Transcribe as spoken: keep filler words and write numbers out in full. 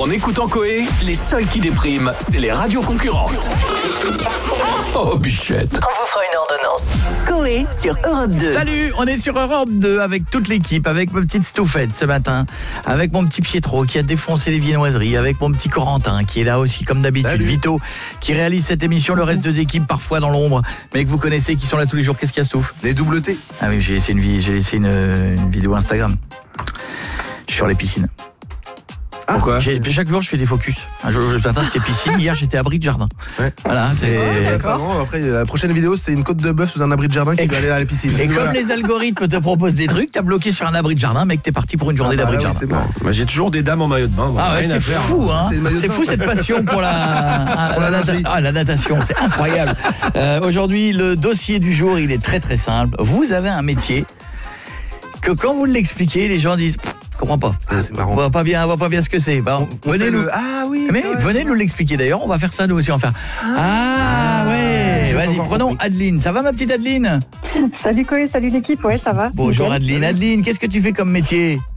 En écoutant Coé, les seuls qui dépriment, c'est les radios concurrentes. Oh, bichette. On vous fera une ordonnance. Coé sur Europe deux. Salut, on est sur Europe deux avec toute l'équipe, avec ma petite Stouffette ce matin, avec mon petit Pietro qui a défoncé les viennoiseries, avec mon petit Corentin qui est là aussi comme d'habitude, Salut. Vito qui réalise cette émission, le reste des équipes parfois dans l'ombre, mais que vous connaissez, qui sont là tous les jours. Qu'est-ce qu'il y a, Stouff? Les double T. Ah oui, j'ai laissé une, vie, j'ai laissé une, une vidéo Instagram sur les piscines. Ah, Pourquoi? J'ai, chaque jour je fais des focus. Un jour ce matin c'était piscine, hier j'étais abri de jardin. Ouais. Voilà, c'est D'accord. Non, après la prochaine vidéo c'est une côte de bœuf sous un abri de jardin qui Et- va aller à la piscine. Et Voilà. comme les algorithmes te proposent des trucs, t'as bloqué sur un abri de jardin, mec, t'es parti pour une journée Ah, bah, d'abri de là, oui, jardin. c'est bon. Bah, j'ai toujours des dames en maillot de bain. Bon, Ah ouais, rien c'est à faire. fou, hein. C'est le maillot de C'est bain, fou en cette fait. passion pour la, ah, Pour la, la nata- lingerie. ah, la natation, c'est incroyable. Euh, aujourd'hui, le dossier du jour, il est très très simple. Vous avez un métier que quand vous l'expliquez, les gens disent, pff, je comprends pas. Ah, c'est marrant. On voit pas bien, on voit pas bien ce que c'est. Bah, On venez fait nous. le- Ah oui. Mais c'est vrai. venez nous l'expliquer d'ailleurs, on va faire ça nous aussi, on va faire. Ah, ouais, j'ai pas vas-y, encore prenons compris. Adeline. Ça va ma petite Adeline? Salut Coé, salut l'équipe, ouais ça va. Bonjour Nickel. Adeline. Adeline, qu'est-ce que tu fais comme métier?